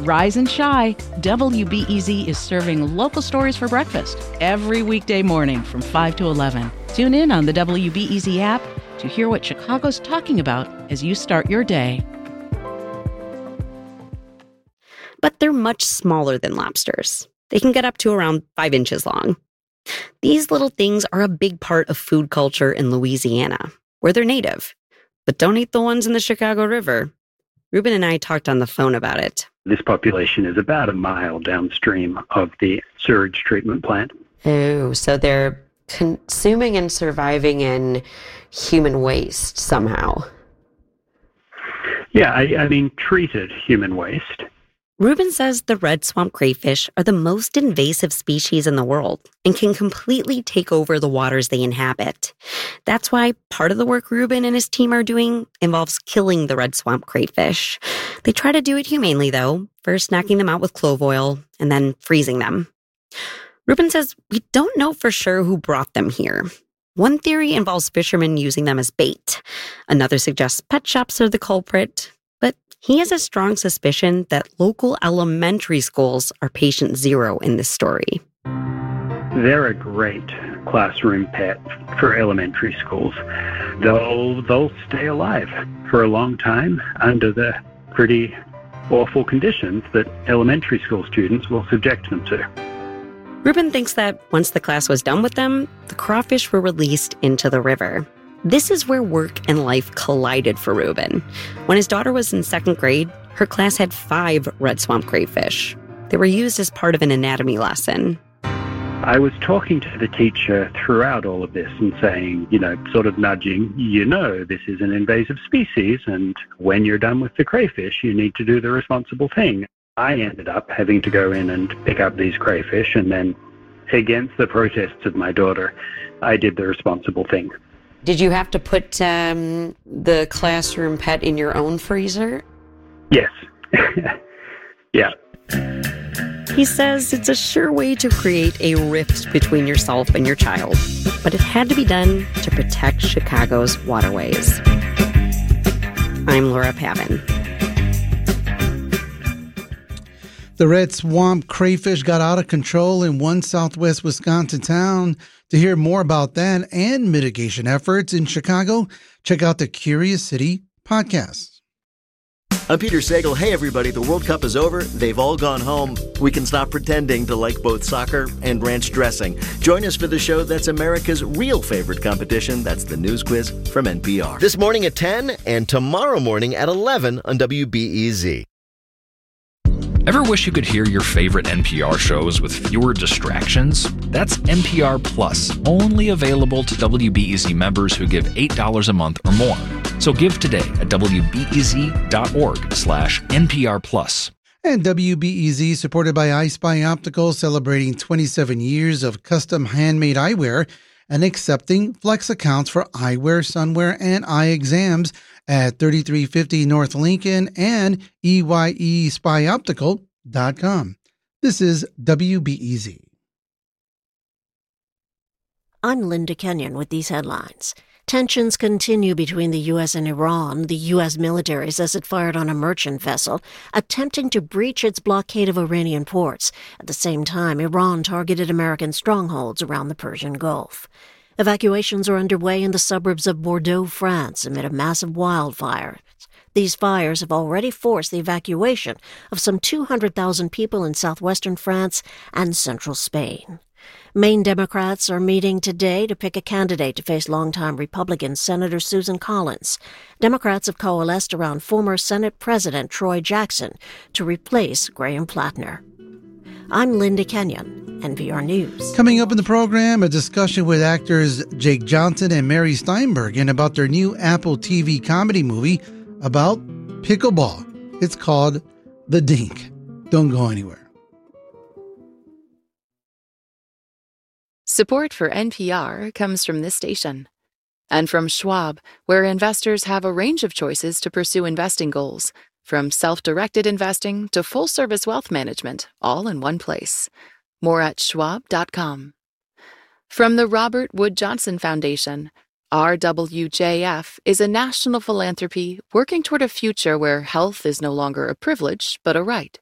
Rise and shine. WBEZ is serving local stories for breakfast every weekday morning from 5 to 11. Tune in on the WBEZ app to hear what Chicago's talking about as you start your day. But they're much smaller than lobsters. They can get up to around 5 inches long. These little things are a big part of food culture in Louisiana, where they're native. But don't eat the ones in the Chicago River. Ruben and I talked on the phone about it. This population is about a mile downstream of the sewage treatment plant. Oh, so they're consuming and surviving in human waste somehow. Yeah, I mean treated human waste. Ruben says the red swamp crayfish are the most invasive species in the world and can completely take over the waters they inhabit. That's why part of the work Ruben and his team are doing involves killing the red swamp crayfish. They try to do it humanely, though, first knocking them out with clove oil and then freezing them. Ruben says we don't know for sure who brought them here. One theory involves fishermen using them as bait. Another suggests pet shops are the culprit. But he has a strong suspicion that local elementary schools are patient zero in this story. They're a great classroom pet for elementary schools. They'll stay alive for a long time under the pretty awful conditions that elementary school students will subject them to. Ruben thinks that once the class was done with them, the crawfish were released into the river. This is where work and life collided for Ruben. When his daughter was in second grade, her class had 5 red swamp crayfish. They were used as part of an anatomy lesson. I was talking to the teacher throughout all of this and saying, sort of nudging, this is an invasive species, and when you're done with the crayfish, you need to do the responsible thing. I ended up having to go in and pick up these crayfish, and then, against the protests of my daughter, I did the responsible thing. Did you have to put the classroom pet in your own freezer? Yes. Yeah. He says it's a sure way to create a rift between yourself and your child, but it had to be done to protect Chicago's waterways. I'm Laura Pavin. The red swamp crayfish got out of control in one southwest Wisconsin town. To hear more about that and mitigation efforts in Chicago, check out the Curious City podcast. I'm Peter Sagal. Hey, everybody, the World Cup is over. They've all gone home. We can stop pretending to like both soccer and ranch dressing. Join us for the show that's America's real favorite competition. That's the News Quiz from NPR. This morning at 10 and tomorrow morning at 11 on WBEZ. Ever wish you could hear your favorite NPR shows with fewer distractions? That's NPR Plus, only available to WBEZ members who give $8 a month or more. So give today at WBEZ.org/NPR Plus. And WBEZ, supported by iSpy Optical, celebrating 27 years of custom handmade eyewear and accepting flex accounts for eyewear, sunwear, and eye exams at 3350 North Lincoln and EYESpyOptical.com. This is WBEZ. I'm Linda Kenyon with these headlines. Tensions continue between the U.S. and Iran. The U.S. military says it fired on a merchant vessel, attempting to breach its blockade of Iranian ports. At the same time, Iran targeted American strongholds around the Persian Gulf. Evacuations are underway in the suburbs of Bordeaux, France, amid a massive wildfire. These fires have already forced the evacuation of some 200,000 people in southwestern France and central Spain. Maine Democrats are meeting today to pick a candidate to face longtime Republican Senator Susan Collins. Democrats have coalesced around former Senate President Troy Jackson to replace Graham Plattner. I'm Linda Kenyon, NPR News. Coming up in the program, a discussion with actors Jake Johnson and Mary Steinbergen about their new Apple TV comedy movie about pickleball. It's called The Dink. Don't go anywhere. Support for NPR comes from this station and from Schwab, where investors have a range of choices to pursue investing goals, from self-directed investing to full-service wealth management, all in one place. More at schwab.com. From the Robert Wood Johnson Foundation, RWJF is a national philanthropy working toward a future where health is no longer a privilege, but a right.